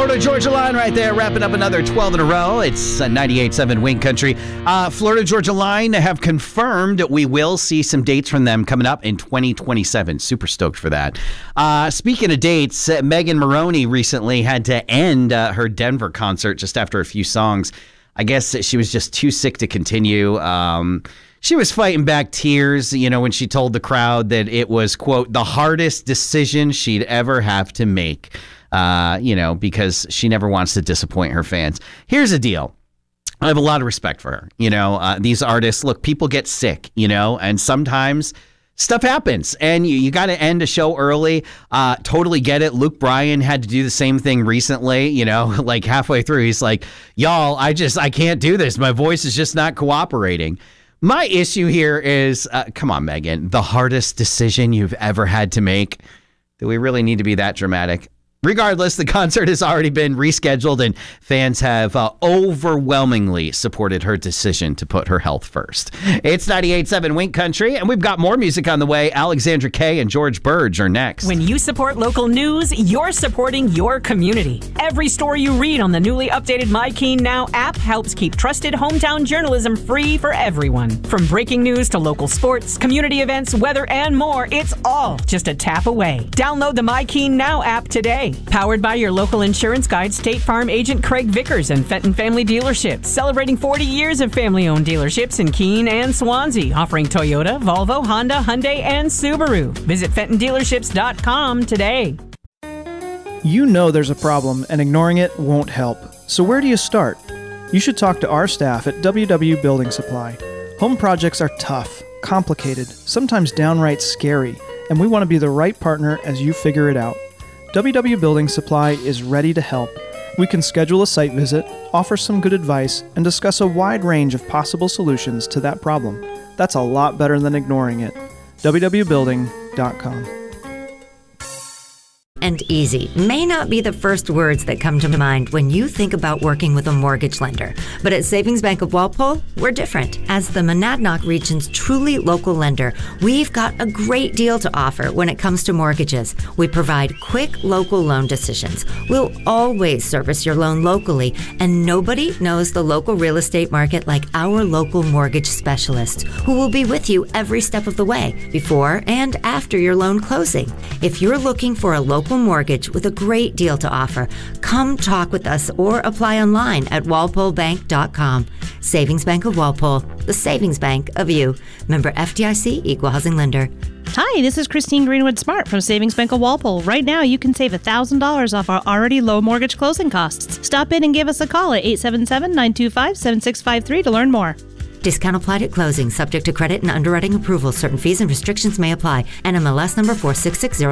Florida Georgia Line right there, wrapping up another 12 in a row. It's 98.7 Wing Country. Florida Georgia Line have confirmed we will see some dates from them coming up in 2027. Super stoked for that. Speaking of dates, Megan Moroney recently had to end her Denver concert just after a few songs. I guess she was just too sick to continue. She was fighting back tears, when she told the crowd that it was, quote, the hardest decision she'd ever have to make. Because she never wants to disappoint her fans. Here's the deal. I have a lot of respect for her. These artists, look, people get sick, and sometimes stuff happens and you got to end a show early. Totally get it. Luke Bryan had to do the same thing recently, like halfway through. He's like, y'all, I can't do this. My voice is just not cooperating. My issue here is, come on, Megan, the hardest decision you've ever had to make. Do we really need to be that dramatic? Regardless, the concert has already been rescheduled and fans have overwhelmingly supported her decision to put her health first. It's 98.7 Wink Country, and we've got more music on the way. Alexandra Kay and George Burge are next. When you support local news, you're supporting your community. Every story you read on the newly updated My Keene Now app helps keep trusted hometown journalism free for everyone. From breaking news to local sports, community events, weather, and more, it's all just a tap away. Download the My Keene Now app today. Powered by your local insurance guide, State Farm agent Craig Vickers and Fenton Family Dealerships, celebrating 40 years of family-owned dealerships in Keene and Swansea, offering Toyota, Volvo, Honda, Hyundai, and Subaru. Visit FentonDealerships.com today. You know there's a problem, and ignoring it won't help. So where do you start? You should talk to our staff at WW Building Supply. Home projects are tough, complicated, sometimes downright scary, and we want to be the right partner as you figure it out. WW Building Supply is ready to help. We can schedule a site visit, offer some good advice, and discuss a wide range of possible solutions to that problem. That's a lot better than ignoring it. www.building.com. And easy may not be the first words that come to mind when you think about working with a mortgage lender. But at Savings Bank of Walpole, we're different. As the Monadnock region's truly local lender, we've got a great deal to offer when it comes to mortgages. We provide quick local loan decisions. We'll always service your loan locally, and nobody knows the local real estate market like our local mortgage specialists, who will be with you every step of the way, before and after your loan closing. If you're looking for a local mortgage with a great deal to offer, come talk with us or apply online at walpolebank.com. Savings Bank of Walpole, the savings bank of you. Member FDIC, Equal Housing Lender. Hi, this is Christine Greenwood Smart from Savings Bank of Walpole. Right now, you can save $1,000 off our already low mortgage closing costs. Stop in and give us a call at 877-925-7653 to learn more. Discount applied at closing, subject to credit and underwriting approval. Certain fees and restrictions may apply. NMLS number 4660.